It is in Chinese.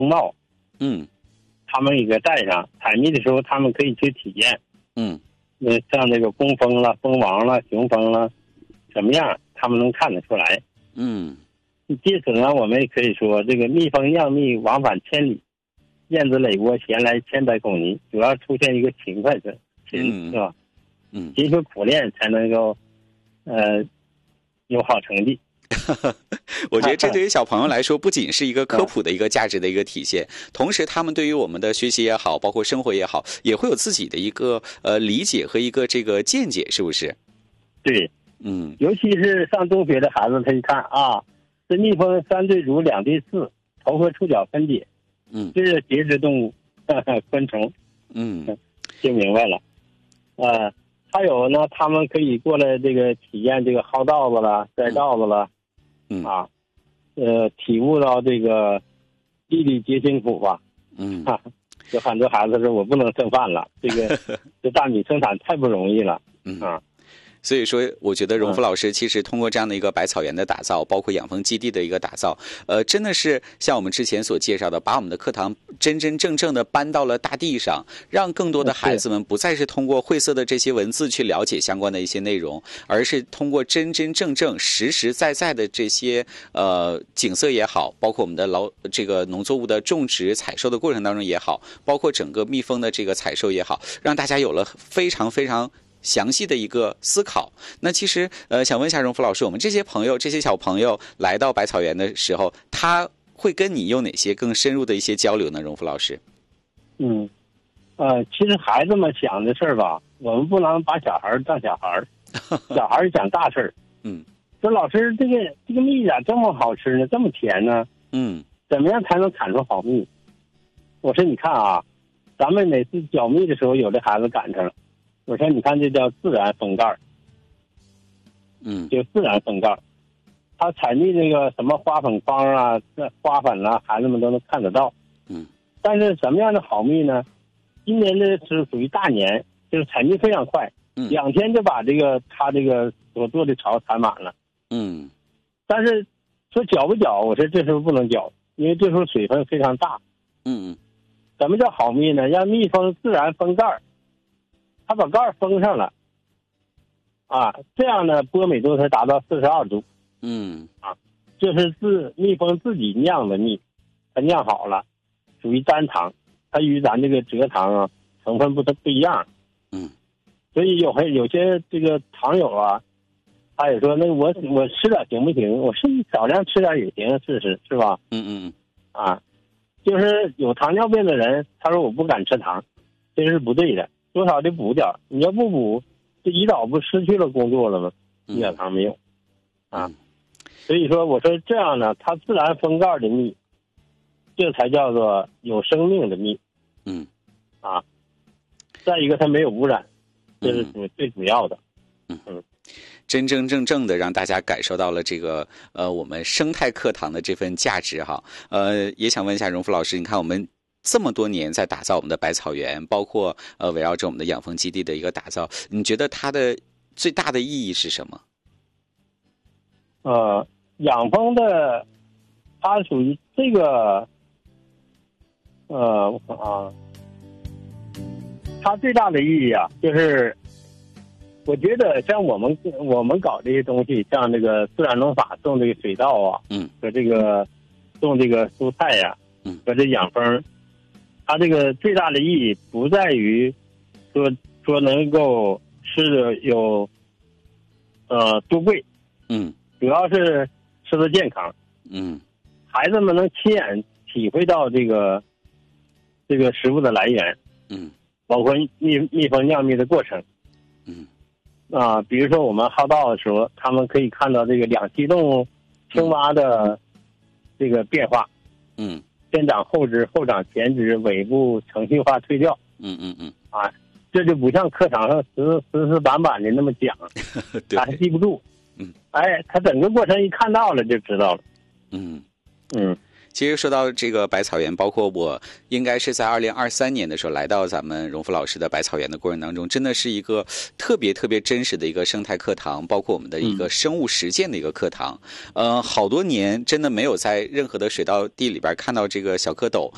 帽， 嗯他们也给带上。采蜜的时候，他们可以去体验。 嗯像这个工蜂了、蜂王了、雄蜂了，什么样，他们能看得出来。 嗯借此呢，我们也可以说，这个蜜蜂酿蜜往返千里，燕子垒窝衔来千百口泥，主要出现一个勤快者，是吧？勤学苦练才能够，有好成绩。 我觉得这对于小朋友来说，不仅是一个科普的一个价值的一个体现，同时他们对于我们的学习也好，包括生活也好，也会有自己的一个理解和一个这个见解，是不是？ 对，尤其是上中学的孩子，他一看啊，这蜜蜂3对足2对4，头和触角分解，这是节肢动物，昆虫，听明白了，还有呢，他们可以过来这个体验这个薅稻子了、摘稻子了，体悟到这个粒粒皆辛苦吧，有很多孩子说我不能剩饭了，这大米生产太不容易了， 所以说，我觉得荣福老师其实通过这样的一个百草园的打造，包括养蜂基地的一个打造，真的是像我们之前所介绍的，把我们的课堂真真正正的搬到了大地上，让更多的孩子们不再是通过晦涩的这些文字去了解相关的一些内容，而是通过真真正正、实实在在的这些景色也好，包括我们的这个农作物的种植、采收的过程当中也好，包括整个蜜蜂的这个采收也好，让大家有了非常非常详细的一个思考。那其实想问一下荣福老师，我们这些小朋友来到百草园的时候，他会跟你有哪些更深入的一些交流呢？荣福老师？ 其实孩子们想的事儿吧，我们不能把小孩当小孩，小孩想大事儿。说老师，这个蜜咋这么好吃呢？这么甜呢？怎么样才能产出好蜜？我说你看啊，咱们每次搅蜜的时候，有的孩子赶上了。我说你看，这叫自然封盖，就自然封盖。他采蜜那个什么花粉方啊、花粉啊，孩子们都能看得到。但是什么样的好蜜呢？今年的是属于大年，就是采蜜非常快，2天就把他这个所做的巢采满了。但是说搅不搅？我说这时候不能搅，因为这时候水分非常大。什么叫好蜜呢？让蜜蜂自然封盖。他把盖封上了，这样呢，波美度才达到42度。这是蜜蜂自己酿的蜜，它酿好了，属于单糖，它与咱这个蔗糖啊成分不一样。所以有些这个糖友啊，他也说那我吃点行不行？我说你少量吃点也行，试试是吧？就是有糖尿病的人，他说我不敢吃糖，这是不对的。多少得补点，你要不补，这胰岛不失去了工作了吗？一点糖没有，所以说我说这样呢，它自然封盖的蜜，这才叫做有生命的蜜。再一个它没有污染，这是最主要的。 真真正正的让大家感受到了这个我们生态课堂的这份价值哈。也想问一下荣福老师，你看我们这么多年在打造我们的百草园，包括围绕着我们的养蜂基地的一个打造，你觉得它的最大的意义是什么？ 养蜂的它属于这个我看啊，它最大的意义啊，就是我觉得像我们搞这些东西，像这个自然农法种这个水稻啊，和这个种这个蔬菜呀，和这养蜂。它这个最大的意义不在于说能够吃的有多贵，主要是吃的健康，孩子们能亲眼体会到这个食物的来源，包括蜜蜂酿蜜的过程，比如说我们薅稻的时候，他们可以看到这个两栖动物青蛙的这个变化，先长后肢，后长前肢，尾部程序化退掉。这就不像课堂上死板板的那么讲，他还记不住。他整个过程一看到了就知道了。 其实说到这个百草园，包括我应该是在2023年的时候来到咱们荣福老师的百草园的过程当中，真的是一个特别特别真实的一个生态课堂，包括我们的一个生物实践的一个课堂。好多年真的没有在任何的水稻地里边看到这个小蝌蚪，